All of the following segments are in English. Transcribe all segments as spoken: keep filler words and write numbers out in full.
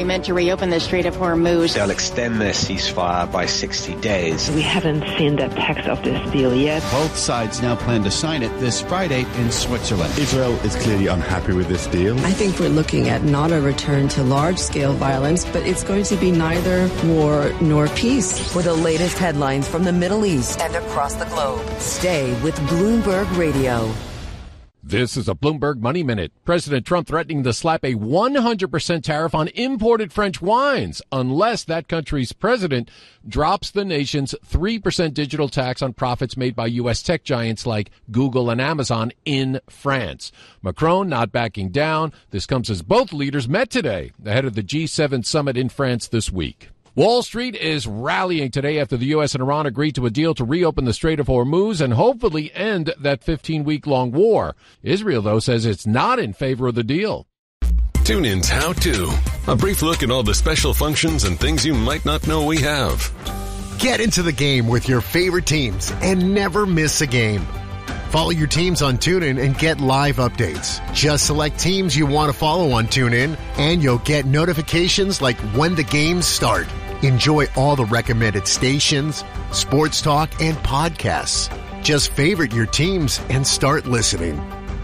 meant to reopen the Strait of Hormuz. They'll extend their ceasefire by sixty days. We haven't seen the text of this deal yet. Both sides now plan to sign it this Friday in Switzerland. Israel is clearly unhappy with this deal. I think we're looking at not a return to large-scale violence, but it's going to be neither war nor peace. For the latest headlines from the Middle East and across the globe, stay with Bloomberg Radio. This is a Bloomberg Money Minute. President Trump threatening to slap a one hundred percent tariff on imported French wines unless that country's president drops the nation's three percent digital tax on profits made by U S tech giants like Google and Amazon in France. Macron not backing down. This comes as both leaders met today ahead of the G seven summit in France this week. Wall Street is rallying today after the U S and Iran agreed to a deal to reopen the Strait of Hormuz and hopefully end that fifteen-week-long war. Israel, though, says it's not in favor of the deal. Tune in's How To. A brief look at all the special functions and things you might not know we have. Get into the game with your favorite teams and never miss a game. Follow your teams on TuneIn and get live updates. Just select teams you want to follow on TuneIn, and you'll get notifications like when the games start. Enjoy all the recommended stations, sports talk, and podcasts. Just favorite your teams and start listening.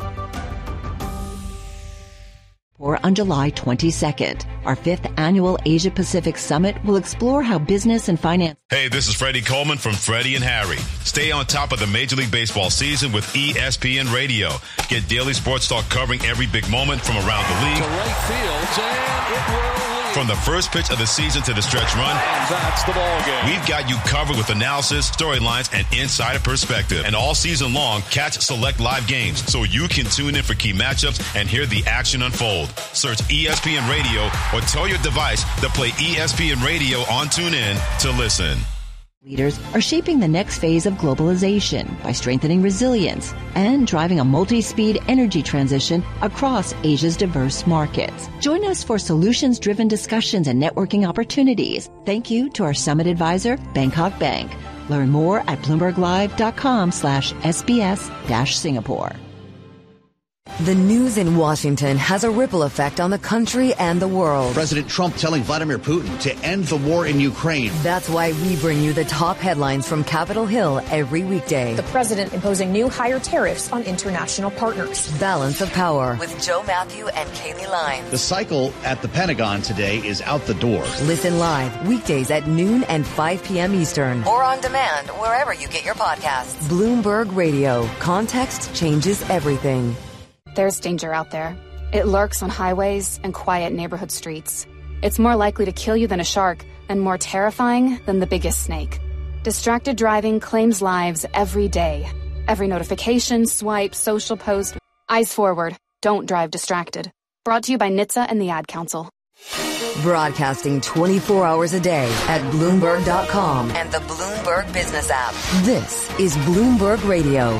Or on July twenty-second, our fifth annual Asia Pacific Summit will explore how business and finance. Hey, this is Freddie Coleman from Freddie and Harry. Stay on top of the Major League Baseball season with E S P N Radio. Get daily sports talk covering every big moment from around the league. To right field, and it will lead. From the first pitch of the season to the stretch run. And that's the ball game. We've got you covered with analysis, storylines, and insider perspective. And all season long, catch select live games so you can tune in for key matchups and hear the action unfold. Search E S P N Radio or tell your device to play E S P N Radio on TuneIn to listen. Leaders are shaping the next phase of globalization by strengthening resilience and driving a multi-speed energy transition across Asia's diverse markets. Join us for solutions-driven discussions and networking opportunities. Thank you to our summit advisor, Bangkok Bank. Learn more at bloomberglive.com slash SBS dash Singapore. The news in Washington has a ripple effect on the country and the world. President Trump telling Vladimir Putin to end the war in Ukraine. That's why we bring you the top headlines from Capitol Hill every weekday. The president imposing new higher tariffs on international partners. Balance of Power with Joe Matthew and Kaylee Lyons. The cycle at the Pentagon today is out the door. Listen live weekdays at noon and five p.m. Eastern. Or on demand wherever you get your podcasts. Bloomberg Radio. Context changes everything. There's danger out there. It lurks on highways and quiet neighborhood streets. It's more likely to kill you than a shark and more terrifying than the biggest snake. Distracted driving claims lives every day. Every notification, swipe, social post. Eyes forward. Don't drive distracted. Brought to you by N H T S A and the Ad Council. Broadcasting twenty-four hours a day at Bloomberg dot com and the Bloomberg Business app. This is Bloomberg Radio.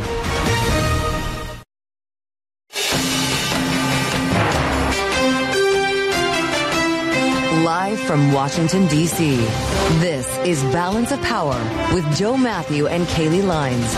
Live from Washington, D C, this is Balance of Power with Joe Matthew and Kaylee Lyons.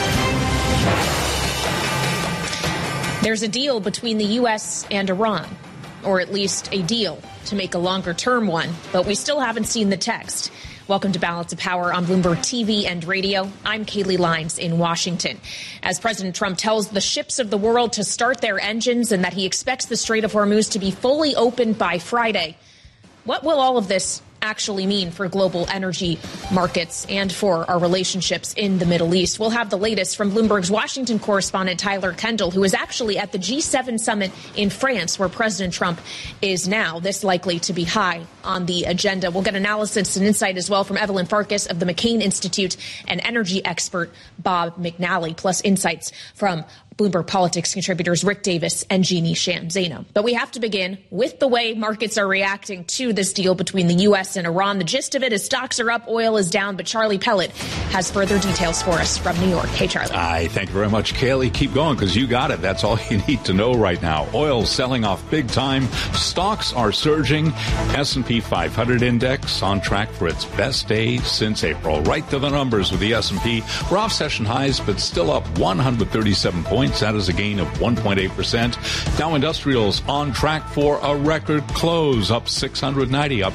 There's a deal between the U S and Iran, or at least a deal to make a longer-term one, but we still haven't seen the text. Welcome to Balance of Power on Bloomberg T V and radio. I'm Kaylee Lyons in Washington. As President Trump tells the ships of the world to start their engines and that he expects the Strait of Hormuz to be fully opened by Friday, what will all of this actually mean for global energy markets and for our relationships in the Middle East? We'll have the latest from Bloomberg's Washington correspondent Tyler Kendall, who is actually at the G seven summit in France, where President Trump is now. This likely to be high on the agenda. We'll get analysis and insight as well from Evelyn Farkas of the McCain Institute and energy expert Bob McNally, plus insights from Bloomberg Politics contributors Rick Davis and Jeannie Sham Zaino. But we have to begin with the way markets are reacting to this deal between the U S and Iran. The gist of it is stocks are up, oil is down, but Charlie Pellet has further details for us from New York. Hey, Charlie. Hi, thank you very much, Kaylee. Keep going because you got it. That's all you need to know right now. Oil selling off big time. Stocks are surging. S and P five hundred index on track for its best day since April. Right to the numbers with the S and P. We're off session highs, but still up one hundred thirty-seven points. That is a gain of one point eight percent. Dow Industrials on track for a record close, up six hundred ninety, up